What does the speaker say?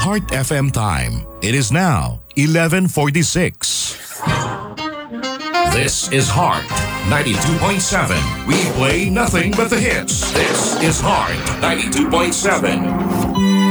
Heart FM time. It is now 11:46. This is Heart 92.7. We play nothing but the hits. This is Heart 92.7.